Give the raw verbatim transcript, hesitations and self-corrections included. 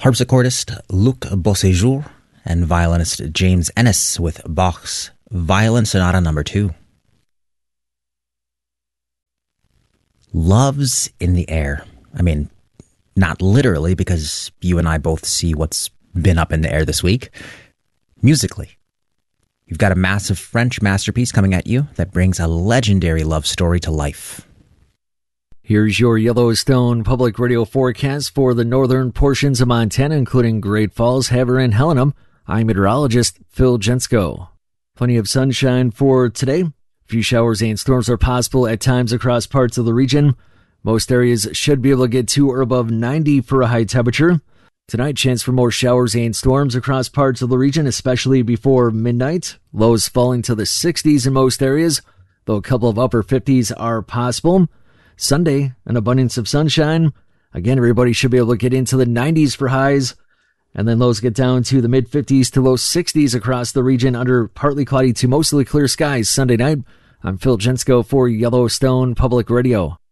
harpsichordist Luc Beauséjour and violinist James Ennis with Bach's Violin Sonata Number two. Love's in the air. I mean, not literally, because you and I both see what's been up in the air this week. Musically, you've got a massive French masterpiece coming at you that brings a legendary love story to life. Here's your Yellowstone Public Radio forecast for the northern portions of Montana, including Great Falls, Havre, and Helena. I'm meteorologist Phil Jensko. Plenty of sunshine for today. A few showers and storms are possible at times across parts of the region. Most areas should be able to get to or above ninety for a high temperature. Tonight, chance for more showers and storms across parts of the region, especially before midnight. Lows falling to the sixties in most areas, though a couple of upper fifties are possible. Sunday, an abundance of sunshine. Again, everybody should be able to get into the nineties for highs, and then lows get down to the mid-fifties to low sixties across the region under partly cloudy to mostly clear skies Sunday night. I'm Phil Jensko for Yellowstone Public Radio.